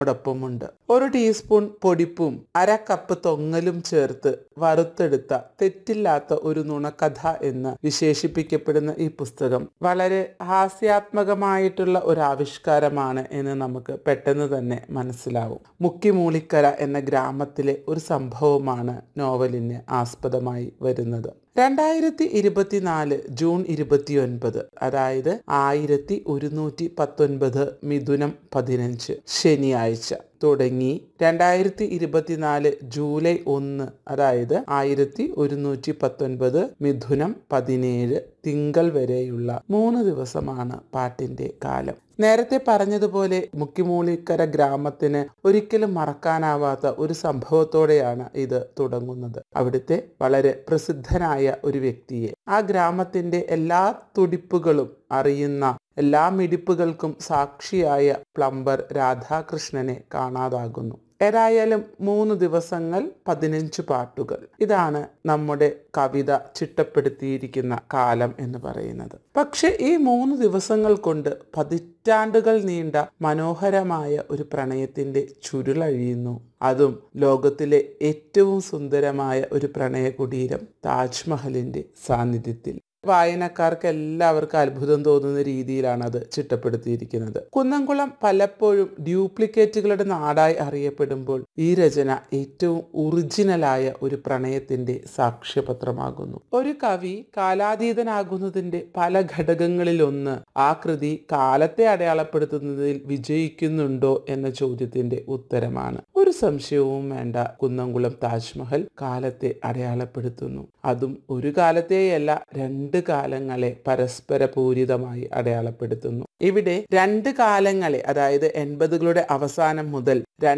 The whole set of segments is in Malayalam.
ോടൊപ്പമുണ്ട്. 1 ടീസ്പൂൺ പൊടിപ്പും 1/2 കപ്പ് തൊങ്ങലും ചേർത്ത് വറുത്തെടുത്ത തെറ്റില്ലാത്ത ഒരു നുണക്കഥ എന്ന് വിശേഷിപ്പിക്കപ്പെടുന്ന ഈ പുസ്തകം വളരെ ഹാസ്യാത്മകമായിട്ടുള്ള ഒരു ആവിഷ്കാരമാണ് എന്ന് നമുക്ക് പെട്ടെന്ന് തന്നെ മനസ്സിലാവും. മുക്കിമൂളിക്കര എന്ന ഗ്രാമത്തിലെ ഒരു സംഭവമാണ് നോവലിന് ആസ്പദമായി വരുന്നത്. 2024 ജൂൺ 29, അതായത് 1119 മിഥുനം 15 ശനിയാഴ്ച തുടങ്ങി 2024 ജൂലൈ 1, അതായത് 1119 മിഥുനം 17 തിങ്കൾ വരെയുള്ള 3 ദിവസമാണ് പാട്ടിന്റെ കാലം. നേരത്തെ പറഞ്ഞതുപോലെ മുക്കിമൂളിക്കര ഗ്രാമത്തിന് ഒരിക്കലും മറക്കാനാവാത്ത ഒരു സംഭവത്തോടെയാണ് ഇത് തുടങ്ങുന്നത്. അവിടുത്തെ വളരെ പ്രസിദ്ധനായ ഒരു വ്യക്തിയെ, ആ ഗ്രാമത്തിന്റെ എല്ലാ തുടിപ്പുകളും അറിയുന്ന, എല്ലാ മിടിപ്പുകൾക്കും സാക്ഷിയായ പ്ലംബർ രാധാകൃഷ്ണനെ കാണാതാകുന്നു. ഏതായാലും 3 ദിവസങ്ങൾ 15 പാട്ടുകൾ, ഇതാണ് നമ്മുടെ കവിത ചിട്ടപ്പെടുത്തിയിരിക്കുന്ന കാലം എന്ന് പറയുന്നത്. പക്ഷെ ഈ 3 ദിവസങ്ങൾ കൊണ്ട് പതിറ്റാണ്ടുകൾ നീണ്ട മനോഹരമായ ഒരു പ്രണയത്തിന്റെ ചുരുളഴിയുന്നു. അതും ലോകത്തിലെ ഏറ്റവും സുന്ദരമായ ഒരു പ്രണയ കുടീരം താജ്മഹലിന്റെ സാന്നിധ്യത്തിൽ. വായനക്കാർക്ക് എല്ലാവർക്കും അത്ഭുതം തോന്നുന്ന രീതിയിലാണ് അത് ചിട്ടപ്പെടുത്തിയിരിക്കുന്നത്. കുന്നംകുളം പലപ്പോഴും ഡ്യൂപ്ലിക്കേറ്റുകളുടെ നാടായി അറിയപ്പെടുമ്പോൾ ഈ രചന ഏറ്റവും ഒറിജിനലായ ഒരു പ്രണയത്തിന്റെ സാക്ഷ്യപത്രമാകുന്നു. ഒരു കവി കാലാതീതനാകുന്നതിന്റെ പല ഘടകങ്ങളിലൊന്ന് ആ കൃതി കാലത്തെ അടയാളപ്പെടുത്തുന്നതിൽ വിജയിക്കുന്നുണ്ടോ എന്ന ചോദ്യത്തിന്റെ ഉത്തരമാണ്. ഒരു സംശയവും വേണ്ട, കുന്നംകുളം താജ്മഹൽ കാലത്തെ അടയാളപ്പെടുത്തുന്നു. അതും ഒരു കാലത്തെയല്ല, 2 കാലങ്ങളെ പരസ്പര പൂരിതമായി അടയാളപ്പെടുത്തുന്നു. ഇവിടെ 2 കാലങ്ങളെ, അതായത് 80കളുടെ അവസാനം മുതൽ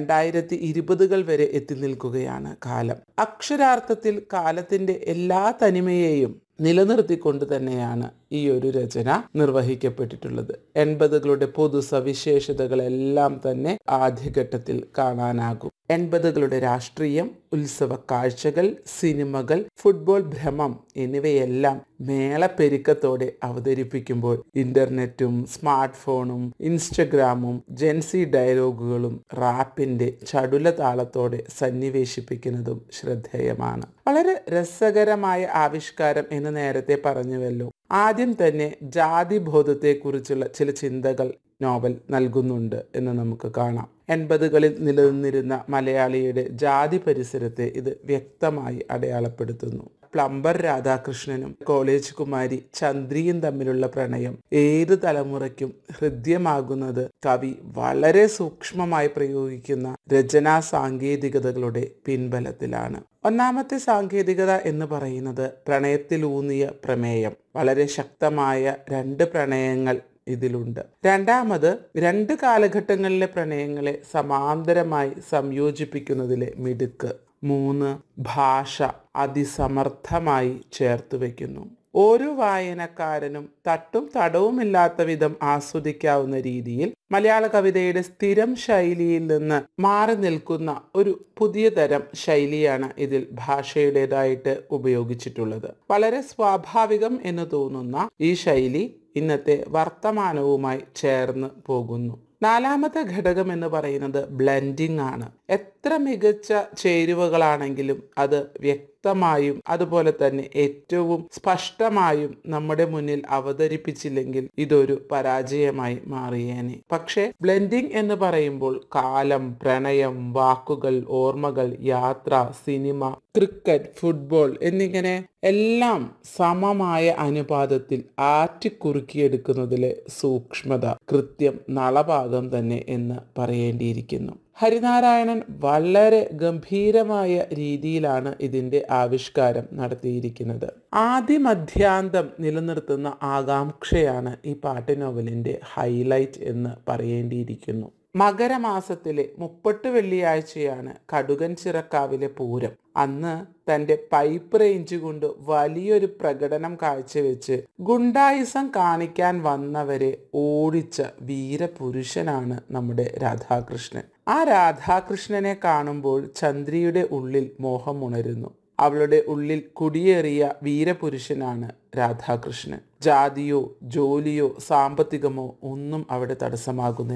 2020കൾ വരെ എത്തി നിൽക്കുകയാണ് കാലം. അക്ഷരാർത്ഥത്തിൽ കാലത്തിന്റെ എല്ലാ തനിമയെയും നിലനിർത്തിക്കൊണ്ട് തന്നെയാണ് ഈ ഒരു രചന നിർവഹിക്കപ്പെട്ടിട്ടുള്ളത്. 80കളുടെ പൊതു സവിശേഷതകളെല്ലാം തന്നെ ആദ്യഘട്ടത്തിൽ കാണാനാകും. 80കളുടെ രാഷ്ട്രീയം, ഉത്സവ കാഴ്ചകൾ, സിനിമകൾ, ഫുട്ബോൾ ഭ്രമം എന്നിവയെല്ലാം മേളപ്പെരുക്കത്തോടെ അവതരിപ്പിക്കുമ്പോൾ ഇന്റർനെറ്റും സ്മാർട്ട് ഫോണും ഇൻസ്റ്റഗ്രാമും ജെൻസി ഡയലോഗുകളും റാപ്പിന്റെ ചടുല താളത്തോടെ സന്നിവേശിപ്പിക്കുന്നതും ശ്രദ്ധേയമാണ്. വളരെ രസകരമായ ആവിഷ്കാരം എന്ന് നേരത്തെ പറഞ്ഞുവല്ലോ. ആദ്യം തന്നെ ജാതി ബോധത്തെക്കുറിച്ചുള്ള ചില ചിന്തകൾ നോവൽ നൽകുന്നുണ്ട് എന്ന് നമുക്ക് കാണാം. 80കളിൽ നിലനിന്നിരുന്ന മലയാളിയുടെ ജാതി പരിസരത്തെ ഇത് വ്യക്തമായി അടയാളപ്പെടുത്തുന്നു. പ്ലംബർ രാധാകൃഷ്ണനും കോളേജ് കുമാരി ചന്ദ്രിയും തമ്മിലുള്ള പ്രണയം ഏത് തലമുറയ്ക്കും ഹൃദ്യമാകുന്നത് കവി വളരെ സൂക്ഷ്മമായി പ്രയോഗിക്കുന്ന രചനാ സാങ്കേതികതകളുടെ പിൻബലത്തിലാണ്. ഒന്നാമത്തെ സാങ്കേതികത എന്ന് പറയുന്നത് പ്രണയത്തിലൂന്നിയ പ്രമേയം. വളരെ ശക്തമായ 2 പ്രണയങ്ങൾ ഇതിലുണ്ട്. രണ്ടാമത് 2 കാലഘട്ടങ്ങളിലെ പ്രണയങ്ങളെ സമാന്തരമായി സംയോജിപ്പിക്കുന്നതിലെ മിടുക്ക്. 3 ഭാഷ അതിസമർത്ഥമായി ചേർത്ത് വയ്ക്കുന്നു. ഓരോ വായനക്കാരനും തട്ടും തടവുമില്ലാത്ത വിധം ആസ്വദിക്കാവുന്ന രീതിയിൽ മലയാള കവിതയുടെ സ്ഥിരം ശൈലിയിൽ നിന്ന് മാറി നിൽക്കുന്ന ഒരു പുതിയ തരം ശൈലിയാണ് ഇതിൽ ഭാഷയുടേതായിട്ട് ഉപയോഗിച്ചിട്ടുള്ളത്. വളരെ സ്വാഭാവികം എന്ന് തോന്നുന്ന ഈ ശൈലി ഇന്നത്തെ വർത്തമാനവുമായി ചേർന്ന് പോകുന്നു. 4ാമത്തെ ഘടകം എന്ന് പറയുന്നത് ബ്ലെൻഡിങ് ആണ്. എത്ര മികച്ച ചേരുവകളാണെങ്കിലും അത് വ്യക്തമായും അതുപോലെ തന്നെ ഏറ്റവും സ്പഷ്ടമായും നമ്മുടെ മുന്നിൽ അവതരിപ്പിച്ചില്ലെങ്കിൽ ഇതൊരു പരാജയമായി മാറിയേനെ. പക്ഷേ ബ്ലെൻഡിങ് എന്ന് പറയുമ്പോൾ കാലം, പ്രണയം, വാക്കുകൾ, ഓർമ്മകൾ, യാത്ര, സിനിമ, ക്രിക്കറ്റ്, ഫുട്ബോൾ എന്നിങ്ങനെ എല്ലാം സമമായ അനുപാതത്തിൽ ആറ്റിക്കുറുക്കിയെടുക്കുന്നതിലെ സൂക്ഷ്മത കൃത്യം നളഭാഗം തന്നെ എന്ന് പറയേണ്ടിയിരിക്കുന്നു. ഹരിനാരായണൻ വളരെ ഗംഭീരമായ രീതിയിലാണ് ഇതിൻ്റെ ആവിഷ്കാരം നടത്തിയിരിക്കുന്നത്. ആദിമധ്യാന്തം നിലനിർത്തുന്ന ആകാംക്ഷയാണ് ഈ പാട്ട് നോവലിൻ്റെ ഹൈലൈറ്റ് എന്ന് പറയേണ്ടിയിരിക്കുന്നു. മകരമാസത്തിലെ 30 വെള്ളിയാഴ്ചയാണ് കടുകൻ ചിറക്കാവിലെ പൂരം. അന്ന് തൻ്റെ പൈപ്പ് റേഞ്ച് കൊണ്ട് വലിയൊരു പ്രകടനം കാഴ്ചവെച്ച് ഗുണ്ടായിസം കാണിക്കാൻ വന്നവരെ ഓടിച്ച വീരപുരുഷനാണ് നമ്മുടെ രാധാകൃഷ്ണൻ. ആ രാധാകൃഷ്ണനെ കാണുമ്പോൾ ചന്ദ്രിയുടെ ഉള്ളിൽ മോഹം ഉണരുന്നു. അവളുടെ ഉള്ളിൽ കുടിയേറിയ വീരപുരുഷനാണ് രാധാകൃഷ്ണൻ. ജാതിയോ ജോലിയോ സാമ്പത്തികമോ ഒന്നും അവിടെ തടസ്സമാകുന്നില്ല.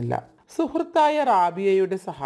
സുഹൃത്തായ റാബിയയുടെ